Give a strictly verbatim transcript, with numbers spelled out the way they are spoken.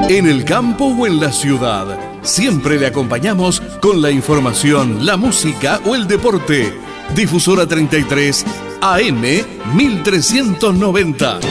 En el campo o en la ciudad, siempre le acompañamos con la información, la música o el deporte. Difusora treinta y tres, A M mil trescientos noventa.